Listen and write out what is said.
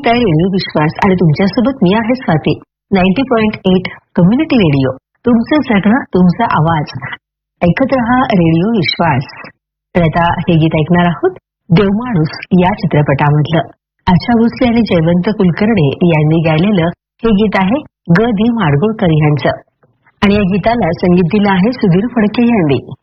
आहे रेडिओ विश्वास आणि तुमच्यासोबत मी आहे स्वाती. 90.8 कम्युनिटी रेडिओ, तुमचं जगणं तुमचा आवाज. ऐकत रहा रेडिओ विश्वास. तर आता हे गीत ऐकणार आहोत देवमाणूस या चित्रपटामधलं. आशा भोसले आणि जयवंत कुलकर्णी यांनी गायलेलं हे गीत आहे ग धी माडगुळकर यांचं. आणि या गीताला संगीत दिलं आहे सुधीर फडके यांनी.